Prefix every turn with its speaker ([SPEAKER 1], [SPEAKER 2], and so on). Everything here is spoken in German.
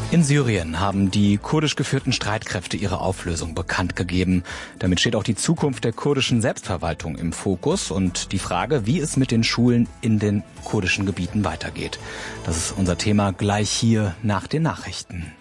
[SPEAKER 1] In Syrien haben die kurdisch geführten Streitkräfte ihre Auflösung bekannt gegeben. Damit steht auch die Zukunft der kurdischen Selbstverwaltung im Fokus und die Frage, wie es mit den Schulen in den kurdischen Gebieten weitergeht. Das ist unser Thema gleich hier nach den Nachrichten.